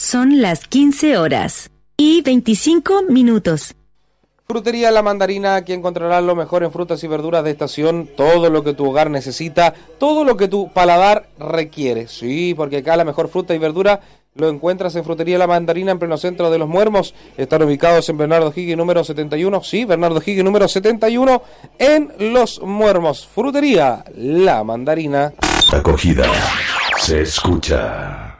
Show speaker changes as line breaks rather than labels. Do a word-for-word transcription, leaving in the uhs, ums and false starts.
Son las quince horas y veinticinco minutos.
Frutería La Mandarina, aquí encontrarás lo mejor en frutas y verduras de estación, todo lo que tu hogar necesita, todo lo que tu paladar requiere. Sí, porque acá la mejor fruta y verdura lo encuentras en Frutería La Mandarina, en pleno centro de Los Muermos. Están ubicados en Bernardo Higgins número setenta y uno, sí, Bernardo Higgins número setenta y uno, en Los Muermos. Frutería La Mandarina.
Acogida se escucha.